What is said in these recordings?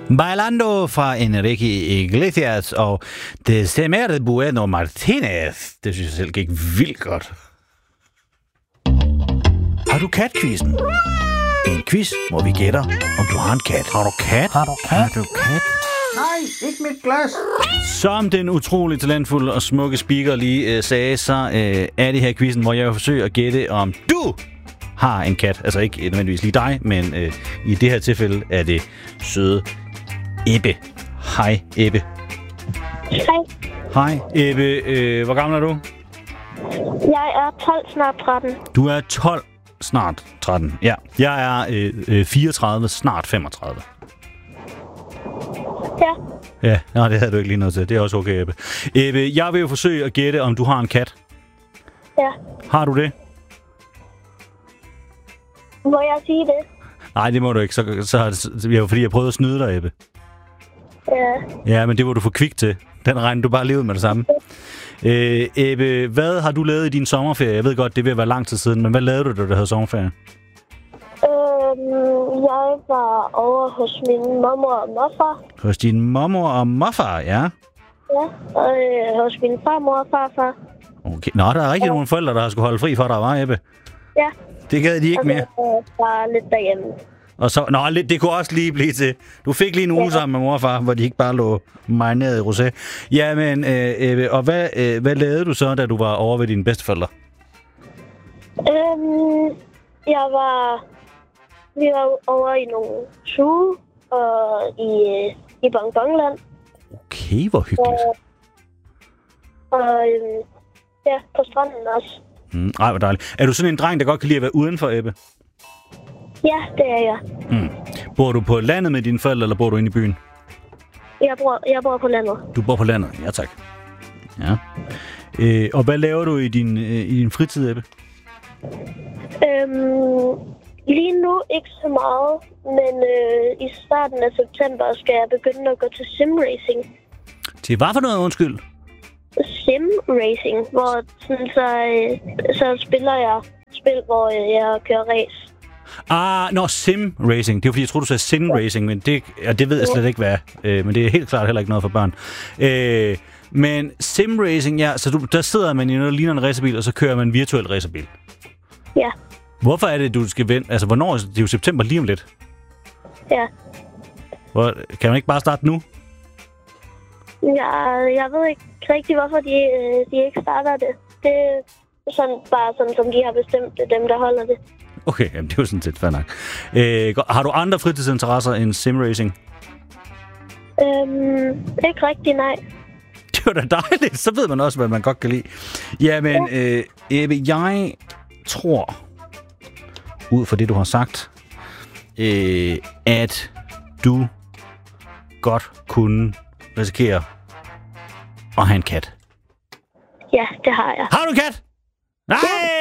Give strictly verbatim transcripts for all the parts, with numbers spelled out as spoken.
Bailando fra Enrique Iglesias og Destemerde Bueno Martinez. Det synes jeg selv gik vildt godt. Har du kat-quizzen? En quiz, hvor vi gætter, om du har en kat. Har du kat? Har du kat? Har du kat? Nej, ikke mit glas. Som den utrolig talentfulde og smukke speaker lige øh, sagde, så øh, er det her quizzen, hvor jeg vil forsøge at gætte, om du har en kat. Altså ikke nødvendigvis lige dig, men øh, i det her tilfælde er det søde Ebbe. Hej, Ebbe. Hej. Hej, Ebbe. Øh, hvor gammel er du? Jeg er tolv, snart tretten. Du er tolv, snart tretten. Ja. Jeg er øh, fireogtredive, snart femogtredive. Ja. Ja, nej, det havde du ikke lige noget til. Det er også okay, Ebbe. Ebbe, jeg vil jo forsøge at gætte, om du har en kat. Ja. Har du det? Må jeg sige det? Nej, det må du ikke. Så, så er det jo fordi, jeg prøvede at snyde dig, Ebbe. Ja. Ja, men det var du for kvik til. Den regner du bare lige ud med det samme. Øh, Ebbe, hvad har du lavet i din sommerferie? Jeg ved godt, det vil være lang tid siden, men hvad lavede du, da du havde sommerferie? Øhm, jeg var over hos min mormor og morfar. Hos din mormor og morfar, ja? Ja, og øh, hos min farmor og farfar. Okay. Nå, der er rigtig nogle forældre, der har skulle holde fri for dig, var, Ebbe? Ja. Det gad de ikke og mere. Og så bare lidt derhjemme. Og så, nå, det kunne også lige blive til. Du fik lige en uge ja. sammen med mor og far, hvor de ikke bare lå marineret i rosé. Jamen, øh, Ebbe, og hvad, øh, hvad lavede du så, da du var over ved dine bedsteforældre? Øhm, jeg var... Vi var over i nogle suge og i, i Bongbongland. Okay, hvor hyggeligt. Og, og øhm, ja, på stranden også. Mm, ej, hvor dejligt. Er du sådan en dreng, der godt kan lide at være udenfor, Ebbe? Ja, det er jeg. Mm. Bor du på landet med dine forældre, eller bor du inde i byen? Jeg bor, jeg bor på landet. Du bor på landet? Ja, tak. Ja. Øh, og hvad laver du i din, øh, i din fritid, Ebbe? Øhm, lige nu ikke så meget, men øh, i starten af september skal jeg begynde at gå til simracing. Til hvad for noget, undskyld? Simracing, hvor sådan, så, øh, så spiller jeg spil, hvor øh, jeg kører race. Ah, nå, sim racing. Det er fordi, jeg troede, du sagde sim racing, men det, ja, det ved jeg slet ikke, hvad er. Øh, men det er helt klart heller ikke noget for børn. Øh, men sim racing, ja, så du, der sidder man i noget, der ligner en racerbil, og så kører man en virtuel racerbil. Ja. Hvorfor er det, du skal vente? Altså, hvornår? Det er jo september lige om lidt. Ja. Hvor, kan man ikke bare starte nu? Ja, jeg ved ikke rigtig, hvorfor de, de ikke starter det. Det er sådan, bare sådan, som de har bestemt, det dem, der holder det. Okay, jamen, det er jo sådan set fair nok. Øh, har du andre fritidsinteresser end simracing? Øhm, ikke rigtig, nej. Det var da dejligt. Så ved man også, hvad man godt kan lide. Jamen, ja. øh, Ebbe, jeg tror, ud fra det, du har sagt, øh, at du godt kunne risikere at have en kat. Ja, det har jeg. Har du en kat? Nej!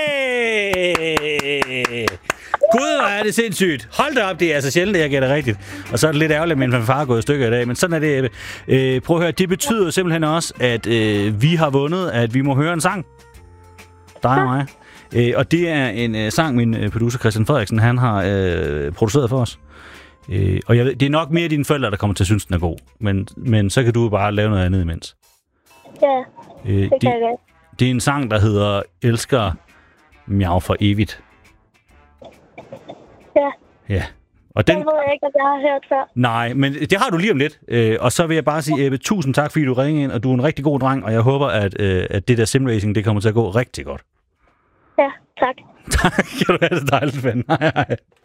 Gud, hvor er det sindssygt. Hold da op, det er altså sjældent, at jeg gætter rigtigt. Og så er det lidt ærgerligt, at min far er gået i stykker i dag. Men sådan er det, Ebbe. Øh, prøv at høre, det betyder simpelthen også, at øh, vi har vundet, at vi må høre en sang. Dig og mig. Øh, og det er en øh, sang, min øh, producer Christian Frederiksen, han har øh, produceret for os. Øh, og jeg ved, det er nok mere dine forældre, der kommer til at synes, den er god. Men, men så kan du bare lave noget andet imens. Ja, øh, det kan det, jeg godt. Det er en sang, der hedder Elsker Miau for evigt. Ja. Ja. Og den... Det ved jeg ikke, at jeg har hørt før. Nej, men det har du lige om lidt. Øh, og så vil jeg bare sige, Ebbe, tusind tak, fordi du ringede ind, og du er en rigtig god dreng, og jeg håber, at, øh, at det der simracing, det kommer til at gå rigtig godt. Ja, tak. Tak, kan du have det dejligt, ven. Hej, hej.